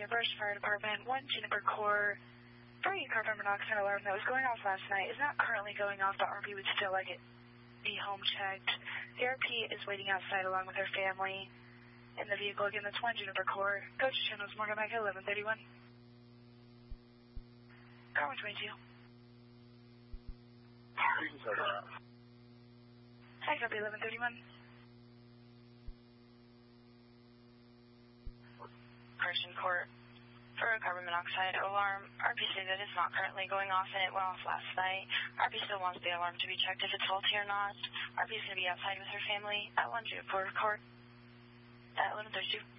Junipers Fire Department, 1 Juniper Core. Bringing carbon monoxide alarm that was going off last night is not currently going off, but RP would still like it be home checked. The RP is waiting outside along with her family in the vehicle. Again, that's 1 Juniper Core. Coach channels Morgan Mike 1131. Car 122. Hi, copy 1131. Carson Court. For a carbon monoxide alarm, RP says that it's not currently going off and it went off last night. RP still wants the alarm to be checked if it's faulty or not. RP is going to be outside with her family at 1 Juniper Court at 11:32.